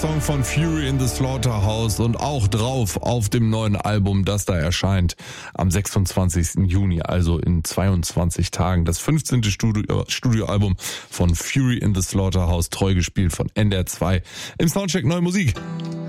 Song von Fury in the Slaughterhouse und auch drauf auf dem neuen Album, das da erscheint am 26. Juni, also in 22 Tagen. Das 15. Studioalbum von Fury in the Slaughterhouse, treu gespielt von NDR 2 im Soundcheck Neue Musik.